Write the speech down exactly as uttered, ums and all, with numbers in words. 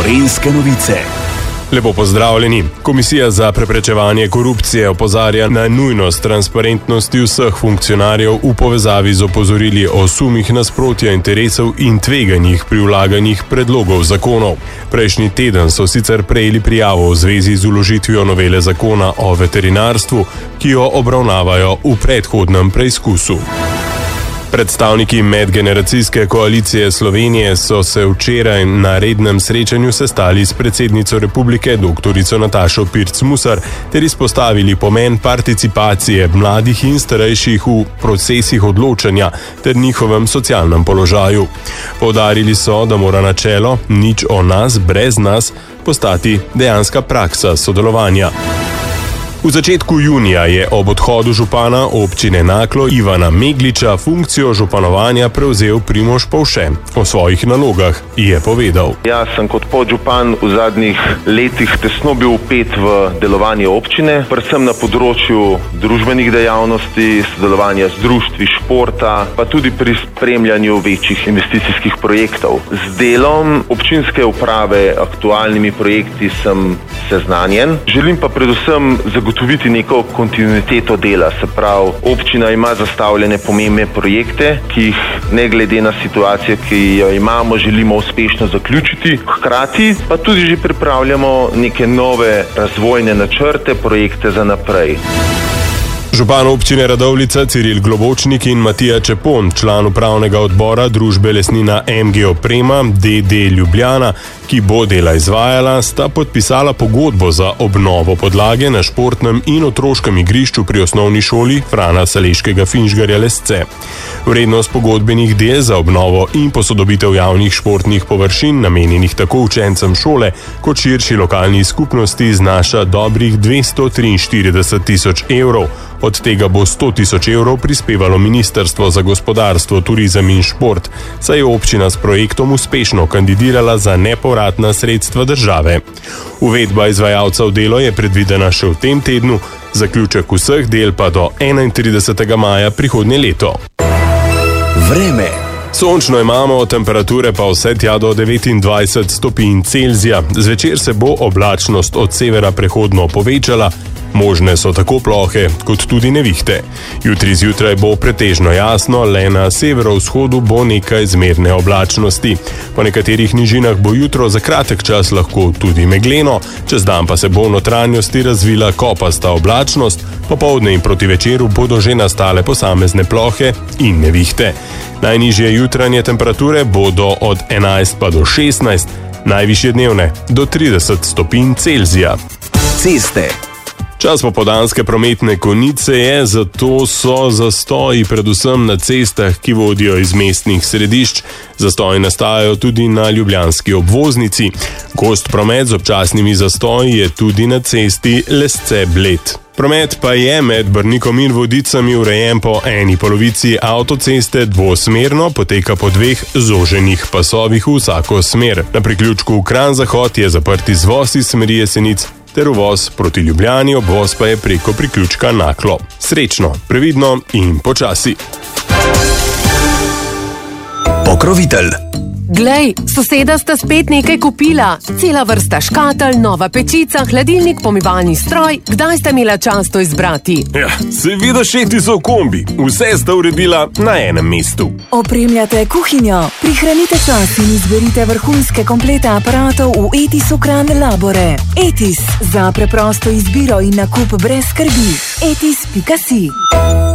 Gorenjske novice. Lepo pozdravljeni. Komisija za preprečevanje korupcije opozarja na nujnost transparentnosti vseh funkcionarjev v povezavi z opozorili o sumih nasprotja interesov in tveganjih pri vlaganjih predlogov zakonov. Prejšnji teden so sicer prejeli prijavo v zvezi z vložitvijo novele zakona o veterinarstvu, ki jo obravnavajo v predhodnem preizkusu. Predstavniki medgeneracijske koalicije Slovenije so se včeraj na rednem srečanju sestali s predsednico republike doktorico Natašo Pirc Musar ter izpostavili pomen participacije mladih in starejših v procesih odločanja ter njihovem socialnem položaju. Poudarili so, da mora načelo nič o nas brez nas postati dejanska praksa sodelovanja. V začetku junija je ob odhodu župana občine Naklo Ivana Megliča funkcijo županovanja prevzel Primož Povše. O svojih nalogah je povedal. Jaz sem kot podžupan v zadnjih letih tesno bil vpet v delovanje občine, predvsem na področju družbenih dejavnosti, sodelovanja z društvi, športa, pa tudi pri spremljanju večjih investicijskih projektov. Z delom občinske uprave, aktualnimi projekti sem seznanjen. Želim pa predvsem zagotoviti neko kontinuiteto dela, se pravi, občina ima zastavljene pomembne projekte, ki jih ne glede na situacijo, ki jo imamo, želimo uspešno zaključiti. Hkrati pa tudi že pripravljamo neke nove razvojne načrte, projekte za naprej. Župan občine Radovljica Ciril Globočnik in Matija Čepon, član upravnega odbora družbe Lesnina M G Oprema D D Ljubljana, ki bo dela izvajala, sta podpisala pogodbo za obnovo podlage na športnem in otroškem igrišču pri osnovni šoli Frana Saleškega Finžgarja Lesce. Vrednost pogodbenih del za obnovo in posodobitev javnih športnih površin, namenjenih tako učencem šole kot širši lokalni skupnosti, znaša dobrih dvesto triinštirideset tisoč evrov. Od tega bo sto tisoč evrov prispevalo Ministrstvo za gospodarstvo, turizem in šport, saj je občina s projektom uspešno kandidirala za nepovratna sredstva države. Uvedba izvajalca v delo je predvidena še v tem tednu, zaključek vseh del pa do enaintridesetega maja prihodnje leto. Vreme. Sončno imamo, temperature pa vse tja do devetindvajset stopinj Celzija. Zvečer se bo oblačnost od severa prehodno povečala, možne so tako plohe kot tudi nevihte. Jutri zjutraj bo pretežno jasno, le na severovzhodu bo nekaj zmerne oblačnosti. Po nekaterih nižinah bo jutro za kratek čas lahko tudi megleno, čez dan pa se bo v notranjosti razvila kopasta oblačnost, popoldne in proti večeru bodo že nastale posamezne plohe in nevihte. Najnižje jutranje temperature bodo od enajst pa do šestnajst, najvišje dnevne do trideset stopinj Celzija. Ceste. Čas popoldanske prometne konice je, zato so zastoji predvsem na cestah, ki vodijo iz mestnih središč. Zastoji nastajajo tudi na ljubljanski obvoznici. Gost promet z občasnimi zastoji je tudi na cesti Lesce-Bled. Promet pa je med Brnikom in Vodicami urejen po eni polovici avtoceste dvosmerno, poteka po dveh zoženih pasovih v vsako smer. Na priključku v Kranj-Zahod je zaprt izvoz iz smeri Jesenic ter uvoz proti Ljubljani, obvoz pa je preko priključka Naklo. Srečno, previdno in počasi. Pokrovitelj. Glej, soseda sta spet nekaj kupila. Cela vrsta škatel, nova pečica, hladilnik, pomivalni stroj. Kdaj sta imela čas to izbrati? Ja, seveda šeti so v kombi. Vse sta uredila na enem mestu. Opremljate kuhinjo, prihranite čas in izberite vrhunske komplete aparatov v Etisu Kranj Labore. Etis, za preprosto izbiro in nakup brez skrbi. etis pika si.